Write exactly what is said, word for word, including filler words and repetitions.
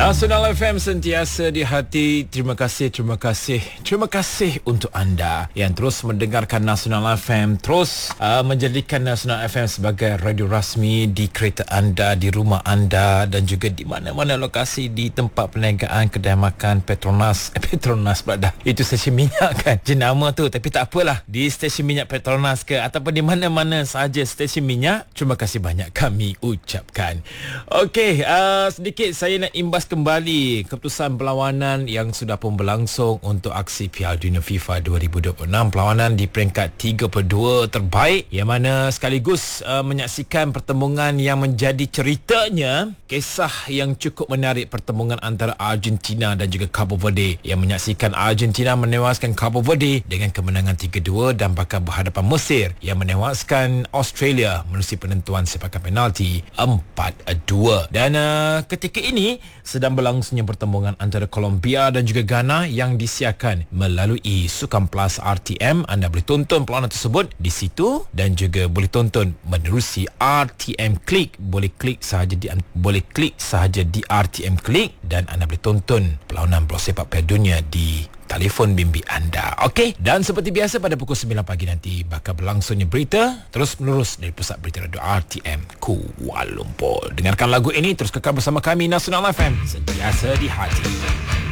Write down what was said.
Nasional F M sentiasa di hati. Terima kasih, terima kasih, terima kasih untuk anda yang terus mendengarkan Nasional F M, terus uh, menjadikan Nasional F M sebagai radio rasmi di kereta anda, di rumah anda dan juga di mana-mana lokasi, di tempat perniagaan, kedai makan, Petronas, eh, Petronas pula dah. Itu stesen minyak kan, jenama tu, tapi tak apalah. Di stesen minyak Petronas ke ataupun di mana-mana sahaja stesen minyak, terima kasih banyak kami ucapkan. Okey, uh, sedikit saya nak imbas kembali keputusan perlawanan yang sudah pun berlangsung untuk aksi Piala Dunia FIFA dua ribu dua puluh enam. Perlawanan di peringkat tiga puluh dua terbaik, yang mana sekaligus uh, menyaksikan pertembungan yang menjadi ceritanya kisah yang cukup menarik, pertembungan antara Argentina dan juga Cabo Verde, yang menyaksikan Argentina menewaskan Cabo Verde dengan kemenangan tiga dua dan bakal berhadapan Mesir yang menewaskan Australia menerusi penentuan sepakan penalti empat dua. Dan uh, ketika ini sedang berlangsungnya pertembungan antara Colombia dan juga Ghana yang disiarkan melalui Sukan Plus R T M. Anda boleh tonton perlawanan tersebut di situ dan juga boleh tonton menerusi R T M Click. Boleh klik sahaja di boleh klik sahaja di R T M Click dan anda boleh tonton perlawanan bola sepak Piala Dunia di telefon bimbit anda. Okey, dan seperti biasa pada pukul sembilan pagi nanti bakal berlangsungnya berita terus menerus dari Pusat Berita Radio R T M Kuala Lumpur. Dengarkan lagu ini, terus kekal bersama kami Nasional F M, sentiasa di hati.